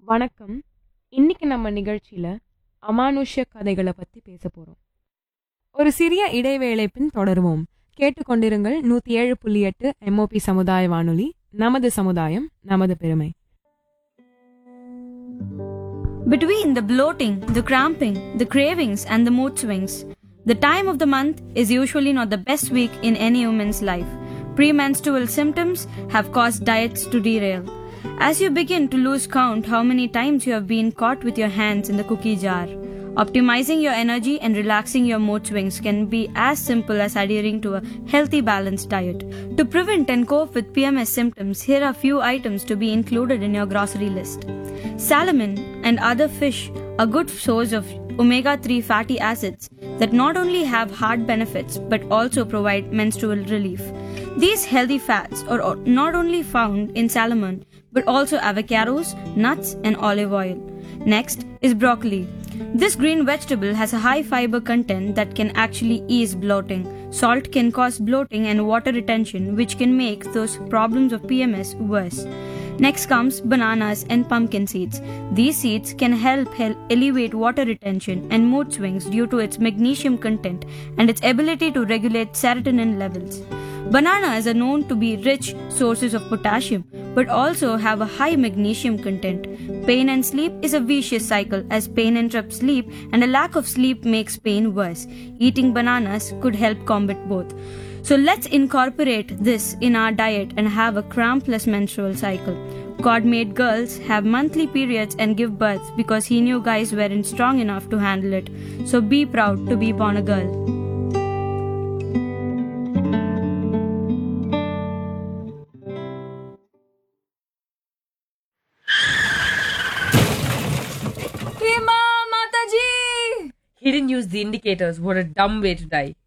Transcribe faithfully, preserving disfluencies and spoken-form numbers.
வணக்கம். இன்னைக்கு நம்ம நிகழ்ச்சியில அமானுஷ்ய கதைகளை பத்தி பேச போறோம். ஒரு சிறிய இடைவேளை பின் தொடருவோம். கேட்டுக்கொண்டிருங்கள் நூத்தி ஏழு புள்ளி எட்டு எம்ஓபி சமுதாய வானொலி. நமது சமுதாயம் நமது பெருமை. Between the bloating, the cramping, the cravings, and the mood swings, the time of the month is usually not the best week in any woman's life. Premenstrual symptoms have caused diets to derail. As you begin to lose count how many times you have been caught with your hands in the cookie jar, optimizing your energy and relaxing your mood swings can be as simple as adhering to a healthy, balanced diet. To prevent and cope with P M S symptoms, here are few items to be included in your grocery list. Salmon and other fish are good source of omega three fatty acids that not only have heart benefits but also provide menstrual relief. These healthy fats are not only found in salmon but also avocados, nuts, and olive oil. Next is broccoli. This green vegetable has a high fiber content that can actually ease bloating. Salt can cause bloating and water retention, which can make those problems of P M S worse. Next comes bananas and pumpkin seeds. These seeds can help help elevate water retention and mood swings due to its magnesium content and its ability to regulate serotonin levels. Bananas are known to be rich sources of potassium, but also have a high magnesium content. Pain and sleep is a vicious cycle as pain interrupts sleep and a lack of sleep makes pain worse. Eating bananas could help combat both. So let's incorporate this in our diet and have a crampless menstrual cycle. God made girls have monthly periods and give birth because he knew guys weren't strong enough to handle it. So be proud to be born a girl. He didn't use the indicators. What a dumb way to die.